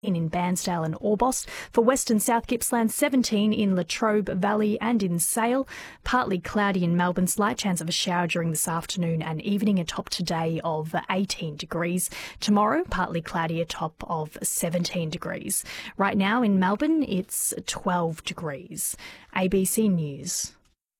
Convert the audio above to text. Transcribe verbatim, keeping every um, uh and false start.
in Bairnsdale and Orbost. For Western South Gippsland, seventeen in Latrobe Valley and in Sale. Partly cloudy in Melbourne, slight chance of a shower during this afternoon and evening, a top today of eighteen degrees. Tomorrow, partly cloudy, a top of seventeen degrees. Right now in Melbourne, it's twelve degrees. A B C News.